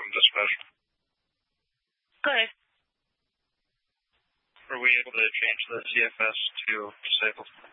dispatch. Go ahead. Were we able to change the ZFS to disabled?